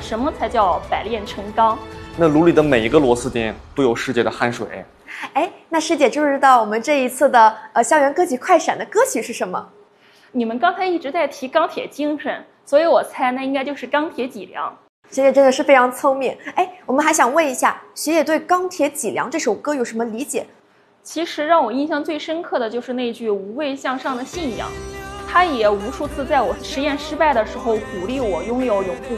什么才叫百炼成钢？ 那炉里的每一个螺丝钉都有师姐的汗水。 哎，那师姐知不知道我们这一次的校园歌曲快闪的歌曲是什么？ 你们刚才一直在提钢铁精神，所以我猜那应该就是钢铁脊梁。 学姐真的是非常聪明。哎，我们还想问一下，学姐对《钢铁脊梁》这首歌有什么理解？ 其实让我印象最深刻的就是那句无畏向上的信仰，它也无数次在我实验失败的时候鼓励我拥有永不